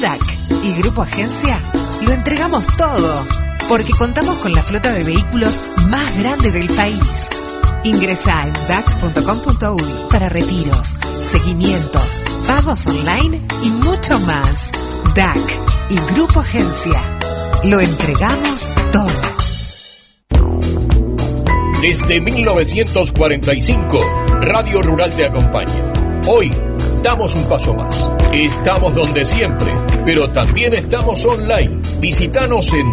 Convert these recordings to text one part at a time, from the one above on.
DAC y Grupo Agencia lo entregamos todo, porque contamos con la flota de vehículos más grande del país. Ingresá en dac.com.uy para retiros, seguimientos, pagos online y mucho más. DAC y Grupo Agencia. Lo entregamos todo. Desde 1945, Radio Rural te acompaña. Hoy damos un paso más. Estamos donde siempre, pero también estamos online. Visítanos en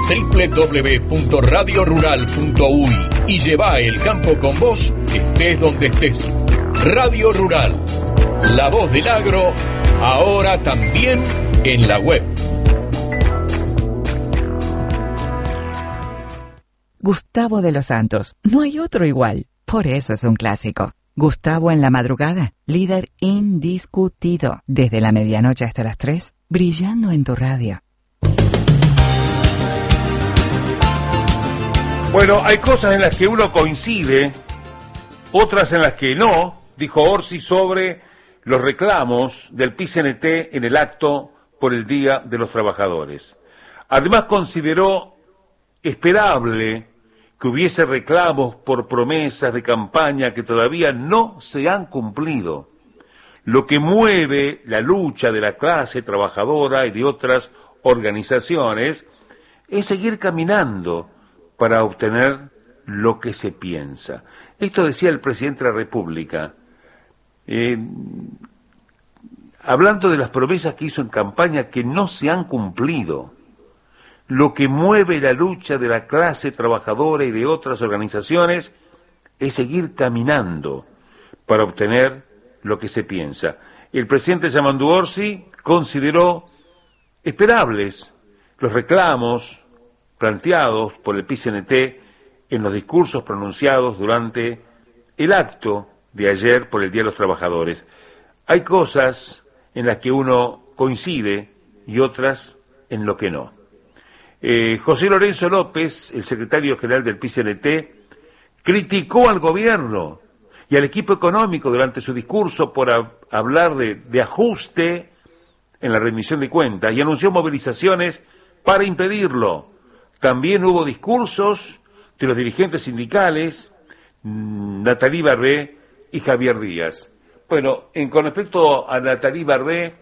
www.radiorural.uy y lleva el campo con vos, estés donde estés. Radio Rural, la voz del agro, ahora también en la web. Gustavo de los Santos, no hay otro igual, por eso es un clásico. Gustavo en la madrugada, líder indiscutido, desde la medianoche hasta las 3, brillando en tu radio. Bueno, hay cosas en las que uno coincide, otras en las que no, dijo Orsi sobre los reclamos del PIT-CNT en el acto por el Día de los Trabajadores. Además consideró esperable que hubiese reclamos por promesas de campaña que todavía no se han cumplido. Lo que mueve la lucha de la clase trabajadora y de otras organizaciones es seguir caminando para obtener lo que se piensa. Esto decía el presidente de la República, hablando de las promesas que hizo en campaña que no se han cumplido. Lo que mueve la lucha de la clase trabajadora y de otras organizaciones es seguir caminando para obtener lo que se piensa. El presidente Yamandu Orsi consideró esperables los reclamos planteados por el PIT-CNT en los discursos pronunciados durante el acto de ayer por el Día de los Trabajadores. Hay cosas en las que uno coincide y otras en lo que no. José Lorenzo López, el secretario general del PIT-CNT, criticó al gobierno y al equipo económico durante su discurso por hablar de ajuste en la rendición de cuentas y anunció movilizaciones para impedirlo. También hubo discursos de los dirigentes sindicales, Nathalie Barbé y Javier Díaz. Bueno, con respecto a Nathalie Barbé,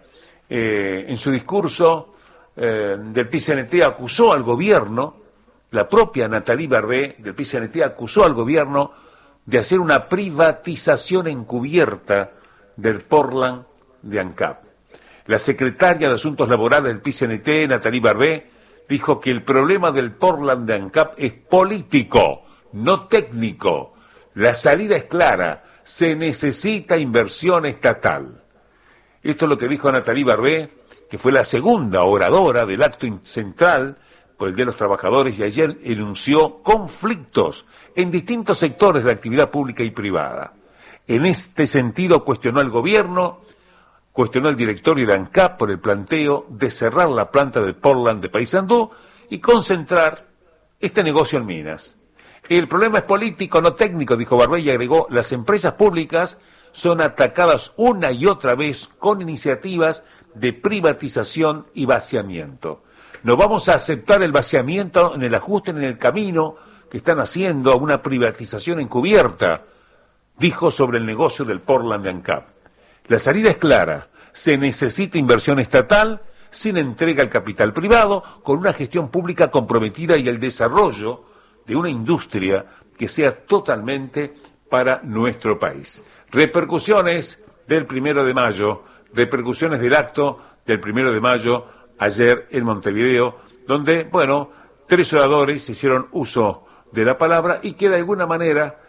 en su discurso del PIT-CNT acusó al gobierno, la propia Nathalie Barbé del PIT-CNT acusó al gobierno de hacer una privatización encubierta del Portland de ANCAP. La secretaria de Asuntos Laborales del PIT-CNT, Nathalie Barbé, dijo que el problema del Portland de ANCAP es político, no técnico. La salida es clara, se necesita inversión estatal. Esto es lo que dijo Nathalie Barbé, que fue la segunda oradora del acto central por el Día de los Trabajadores y ayer enunció conflictos en distintos sectores de la actividad pública y privada. En este sentido cuestionó al gobierno, cuestionó al directorio de ANCAP por el planteo de cerrar la planta de Portland de Paysandú y concentrar este negocio en minas. El problema es político, no técnico, dijo Barbé, y agregó, las empresas públicas son atacadas una y otra vez con iniciativas de privatización y vaciamiento. No vamos a aceptar el vaciamiento en el ajuste, en el camino que están haciendo a una privatización encubierta, dijo sobre el negocio del Portland de ANCAP. La salida es clara, se necesita inversión estatal sin entrega al capital privado, con una gestión pública comprometida y el desarrollo de una industria que sea totalmente para nuestro país. Repercusiones del 1 de mayo, repercusiones del acto del 1 de mayo ayer en Montevideo, donde, bueno, 3 oradores hicieron uso de la palabra y que de alguna manera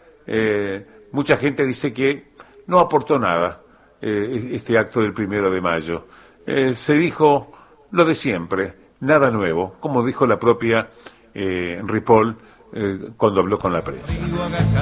mucha gente dice que no aportó nada este acto del 1 de mayo. Se dijo lo de siempre, nada nuevo, como dijo la propia Ripoll cuando habló con la prensa.